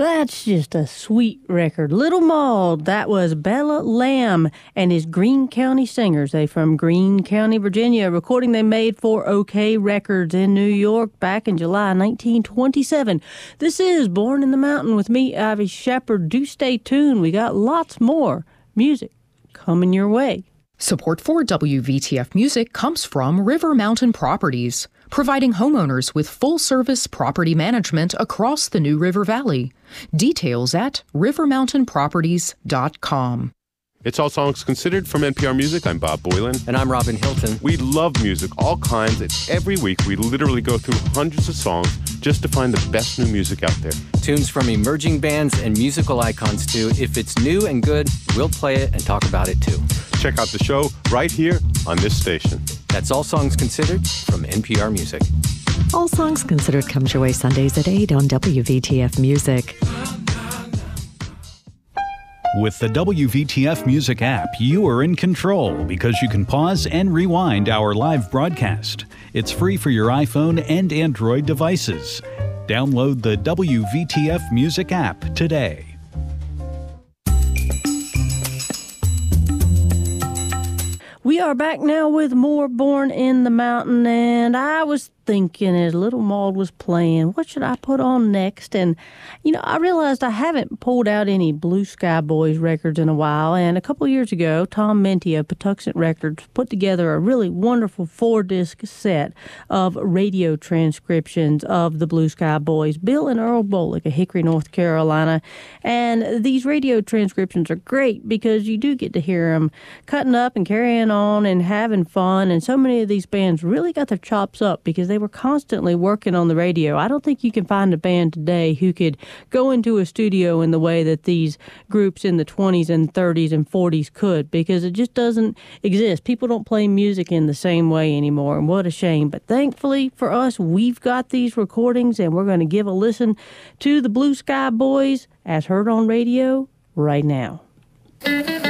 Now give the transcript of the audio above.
That's just a sweet record. Little Maud, that was Bella Lamb and his Greene County Singers. They from Greene County, Virginia. A recording they made for OK Records in New York back in July 1927. This is Born in the Mountain with me, Ivy Shepherd. Do stay tuned. We got lots more music coming your way. Support for WVTF Music comes from River Mountain Properties, providing homeowners with full-service property management across the New River Valley. Details at rivermountainproperties.com. It's All Songs Considered from NPR Music. I'm Bob Boylan. And I'm Robin Hilton. We love music, all kinds, and every week we literally go through hundreds of songs just to find the best new music out there. Tunes from emerging bands and musical icons, too. If it's new and good, we'll play it and talk about it, too. Check out the show right here on this station. That's All Songs Considered from NPR Music. All Songs Considered comes your way Sundays at 8 on WVTF Music. With the WVTF Music app, you are in control because you can pause and rewind our live broadcast. It's free for your iPhone and Android devices. Download the WVTF Music app today. We are back now with more Born in the Mountain, and I was thinking as Little Maud was playing, what should I put on next? And, I realized I haven't pulled out any Blue Sky Boys records in a while, and a couple years ago, Tom Minty of Patuxent Records put together a really wonderful 4-disc set of radio transcriptions of the Blue Sky Boys, Bill and Earl Bolick of Hickory, North Carolina. And these radio transcriptions are great because you do get to hear them cutting up and carrying on and having fun, and so many of these bands really got their chops up because they were constantly working on the radio. I don't think you can find a band today who could go into a studio in the way that these groups in the 20s and 30s and 40s could, because it just doesn't exist. People don't play music in the same way anymore, and what a shame. But thankfully for us, we've got these recordings, and we're going to give a listen to the Blue Sky Boys as heard on radio right now.